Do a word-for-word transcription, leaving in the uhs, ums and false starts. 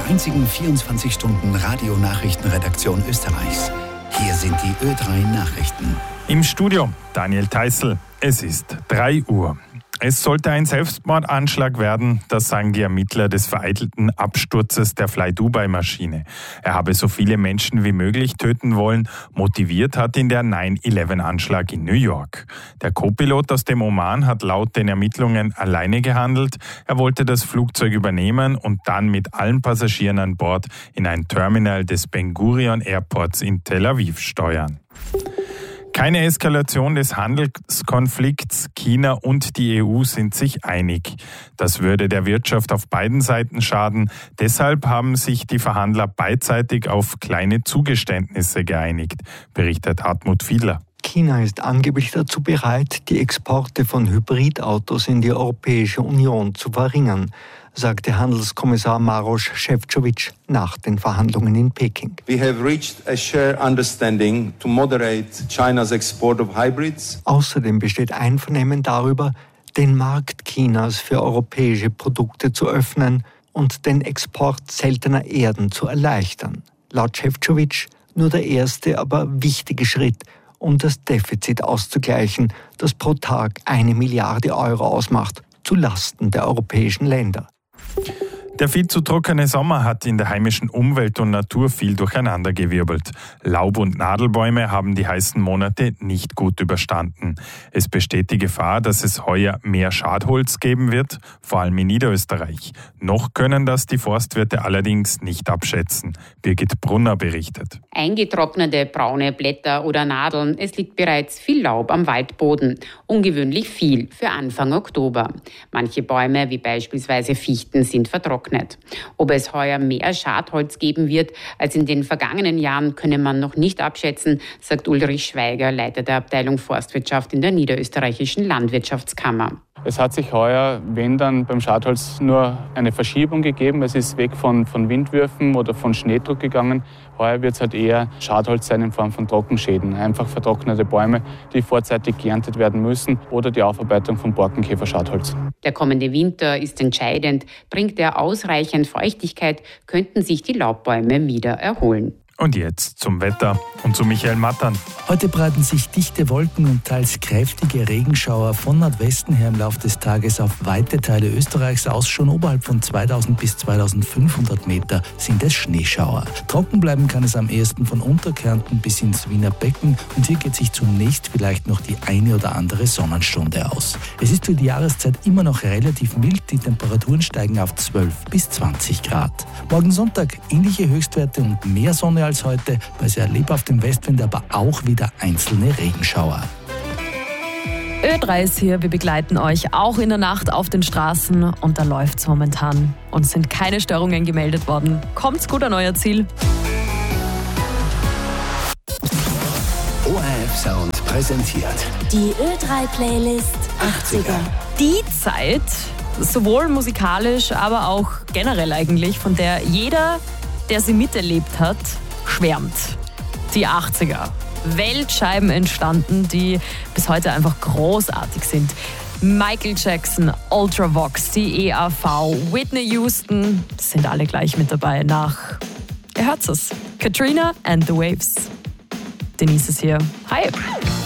der einzigen vierundzwanzig Stunden Radionachrichtenredaktion Österreichs. Hier sind die Ö drei Nachrichten. Im Studio Daniel Theißl. Es ist drei Uhr. Es sollte ein Selbstmordanschlag werden, das sagen die Ermittler des vereitelten Absturzes der Fly-Dubai-Maschine. Er habe so viele Menschen wie möglich töten wollen. Motiviert hat ihn der nine eleven Anschlag in New York. Der Co-Pilot aus dem Oman hat laut den Ermittlungen alleine gehandelt. Er wollte das Flugzeug übernehmen und dann mit allen Passagieren an Bord in ein Terminal des Ben Gurion Airports in Tel Aviv steuern. Keine Eskalation des Handelskonflikts. China und die E U sind sich einig. Das würde der Wirtschaft auf beiden Seiten schaden. Deshalb haben sich die Verhandler beidseitig auf kleine Zugeständnisse geeinigt, berichtet Hartmut Fiedler. China ist angeblich dazu bereit, die Exporte von Hybridautos in die Europäische Union zu verringern, sagte Handelskommissar Maroš Šefčovič nach den Verhandlungen in Peking. We have reached a shared understanding to moderate China's export of hybrids. Außerdem besteht Einvernehmen darüber, den Markt Chinas für europäische Produkte zu öffnen und den Export seltener Erden zu erleichtern. Laut Šefčovič nur der erste, aber wichtige Schritt, um das Defizit auszugleichen, das pro Tag eine Milliarde Euro ausmacht, zu Lasten der europäischen Länder. Der viel zu trockene Sommer hat in der heimischen Umwelt und Natur viel durcheinandergewirbelt. Laub- und Nadelbäume haben die heißen Monate nicht gut überstanden. Es besteht die Gefahr, dass es heuer mehr Schadholz geben wird, vor allem in Niederösterreich. Noch können das die Forstwirte allerdings nicht abschätzen. Birgit Brunner berichtet. Eingetrocknete braune Blätter oder Nadeln, es liegt bereits viel Laub am Waldboden. Ungewöhnlich viel für Anfang Oktober. Manche Bäume, wie beispielsweise Fichten, sind vertrocknet. Ob es heuer mehr Schadholz geben wird als in den vergangenen Jahren, könne man noch nicht abschätzen, sagt Ulrich Schweiger, Leiter der Abteilung Forstwirtschaft in der Niederösterreichischen Landwirtschaftskammer. Es hat sich heuer, wenn dann beim Schadholz, nur eine Verschiebung gegeben. Es ist weg von, von Windwürfen oder von Schneedruck gegangen. Heuer wird es halt eher Schadholz sein in Form von Trockenschäden. Einfach vertrocknete Bäume, die vorzeitig geerntet werden müssen, oder die Aufarbeitung von Borkenkäferschadholz. Der kommende Winter ist entscheidend. Bringt er ausreichend Feuchtigkeit, könnten sich die Laubbäume wieder erholen. Und jetzt zum Wetter und zu Michael Mattern. Heute breiten sich dichte Wolken und teils kräftige Regenschauer von Nordwesten her im Laufe des Tages auf weite Teile Österreichs aus. Schon oberhalb von zweitausend bis zweitausendfünfhundert Meter sind es Schneeschauer. Trocken bleiben kann es am ehesten von Unterkärnten bis ins Wiener Becken, und hier geht sich zunächst vielleicht noch die eine oder andere Sonnenstunde aus. Es ist für die Jahreszeit immer noch relativ mild, die Temperaturen steigen auf zwölf bis zwanzig Grad. Morgen Sonntag ähnliche Höchstwerte und mehr Sonne als heute, bei sehr lebhaftem Westwind, aber auch wieder einzelne Regenschauer. Ö drei ist hier, wir begleiten euch auch in der Nacht auf den Straßen, und da läuft's momentan und sind keine Störungen gemeldet worden. Kommt's gut an euer Ziel. O R F Sound präsentiert die Ö drei Playlist achtziger. Die Zeit, sowohl musikalisch, aber auch generell eigentlich, von der jeder, der sie miterlebt hat, schwärmt. Die achtziger. Weltscheiben entstanden, die bis heute einfach großartig sind. Michael Jackson, Ultravox, die E A V, Whitney Houston, sind alle gleich mit dabei nach, ihr hört es, Katrina and the Waves. Denise ist hier. Hi!